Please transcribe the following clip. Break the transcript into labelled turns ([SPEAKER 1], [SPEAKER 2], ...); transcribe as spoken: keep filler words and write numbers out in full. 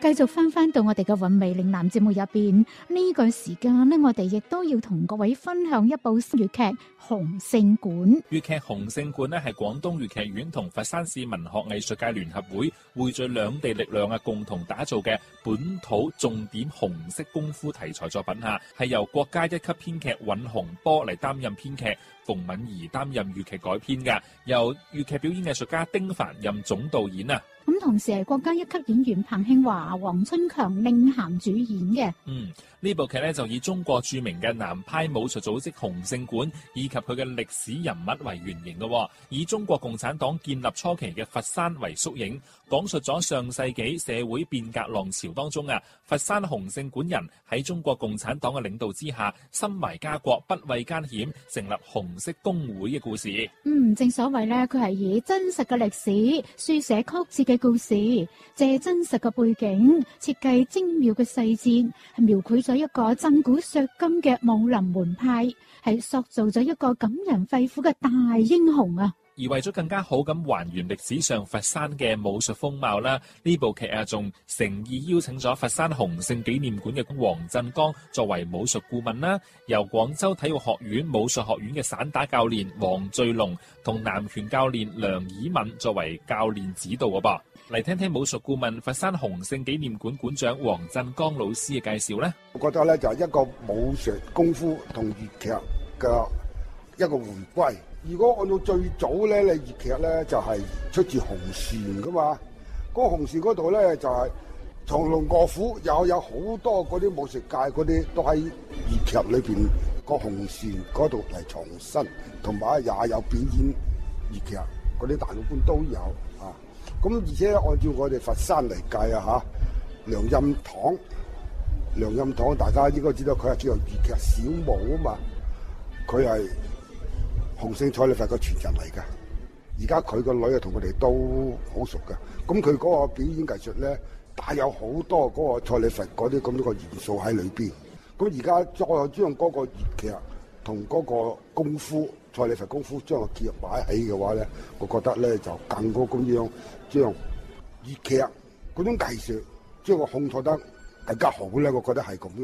[SPEAKER 1] 繼續翻翻到我哋嘅韻味嶺南節目入邊，呢個時間呢，我哋亦都要同各位分享一部粵劇《洪勝館》。
[SPEAKER 2] 粵劇《洪勝館》呢係廣東粵劇院同佛山市文學藝術界聯合會匯聚兩地力量啊，共同打造嘅本土重點紅色功夫題材作品啊，係由國家一級編劇尹洪波嚟擔任編劇，馮敏儀擔任粵劇改編嘅，由粵劇表演藝術家丁凡任總導演啊。
[SPEAKER 1] 咁同時係國家一級演員彭慶華、黃春強領銜主演嘅。
[SPEAKER 2] 嗯，呢部劇呢就以中國著名嘅南派武術組織洪勝館以及佢嘅歷史人物為原型嘅，以中國共產黨建立初期嘅佛山為縮影，講述咗上世紀社會變革浪潮當中啊，佛山洪勝館人喺中國共產黨嘅領導之下，心懷家國，不畏艱險，成立紅色工會嘅故事。
[SPEAKER 1] 嗯，正所謂呢，佢係以真實嘅歷史書寫曲折嘅故事，借真實嘅背景設計精妙嘅細節，係描繪咗一個震古削今嘅武林門派，係塑造咗一個感人肺腑嘅大英雄啊！
[SPEAKER 2] 而為咗更加好咁還原歷史上佛山嘅武術風貌啦，呢部劇啊仲誠意邀請咗佛山洪勝紀念館嘅黃振剛作為武術顧問啦，由廣州體育學院武術學院嘅散打教練黃聚龍同南拳教練梁以敏作為教練指導嘅噃。嚟聽聽武術顧問佛山洪勝紀念館館長黃振剛老師嘅介紹呢。
[SPEAKER 3] 我覺得咧就係一個武術功夫同粵劇嘅一個回歸。如果按照最早咧，你粵劇咧就係出自紅船噶嘛，嗰個紅船嗰度咧就係藏龍臥虎，又有好多嗰啲武術界嗰啲都喺粵劇裏邊個紅船嗰度嚟藏身，同埋也有表演粵劇嗰啲大老倌都有啊。咁而且按照我哋佛山嚟計啊嚇，梁蔭堂，梁蔭堂大家應該知道佢係叫做粵劇小武啊嘛，佢係洪勝蔡李佛個傳人嚟㗎，而家佢個女啊同佢哋都好熟㗎。咁佢嗰個表演藝術咧，帶有好多嗰個蔡李佛嗰啲咁多個元素喺裏邊。咁而家再將嗰個粵劇同嗰個功夫蔡李佛功夫將個結合擺起嘅話咧，我覺得咧就更加咁樣將粵劇嗰種藝術將個烘托得更加好咧。我覺得係咁。